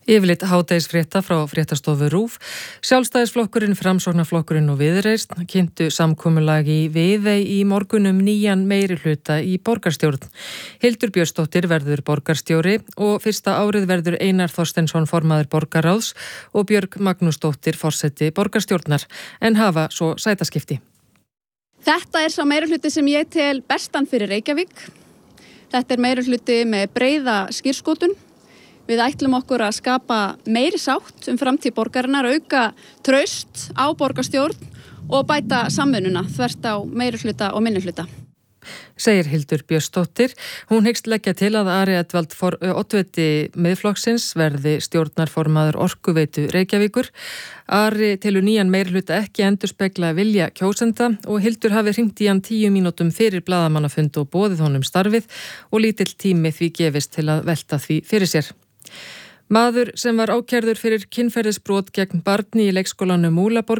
Yfirleitt hádegisfrétta frá fréttastofu RÚV. Sjálfstæðisflokkurinn, Framsóknarflokkurinn og Viðreisn kynntu samkomulag í Viðey í morgun nýjan meirihluta í borgarstjórn. Hildur Björnsdóttir verður borgarstjóri og fyrsta árið verður Einar Þorsteinsson formaður borgarráðs og Björg Magnúsdóttir forseti borgarstjórnar, en hafa svo sætaskipti. Þetta sá meirihluti sem ég tel bestan fyrir Reykjavík. Þetta meirihluti með breiða skírskotun. Við ætlum okkur að skapa meiri sátt framtíð borgarinnar, auka traust á borgarstjórn og bæta samvinnuna þvert á meirihluta og minnihluta. Segir Hildur Björnsdóttir. Hún hyggst leggja til að Ari Edvald oddviti Miðflokksins verði stjórnarformaður Orkuveitu Reykjavíkur. Ari telur nýjan meirihluta ekki endurspegla vilja kjósenda og Hildur hafi hringt í hann 10 mínútum fyrir blaðamannafund og boðið honum starfið og lítill tími því gefist til að velta því fyrir sér. Maður sem var ákærður fyrir kynferðisbrot gegn barni í leikskólanum Múlaborg